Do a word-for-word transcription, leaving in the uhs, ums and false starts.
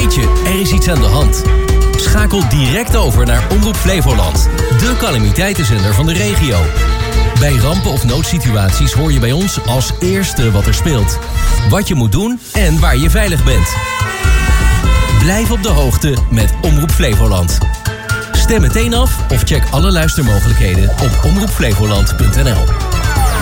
Weet je, er is iets aan de hand? Schakel direct over naar Omroep Flevoland, de calamiteitenzender van de regio. Bij rampen of noodsituaties hoor je bij ons als eerste wat er speelt. Wat je moet doen en waar je veilig bent. Blijf op de hoogte met Omroep Flevoland. Stem meteen af of check alle luistermogelijkheden op omroep flevoland punt n l.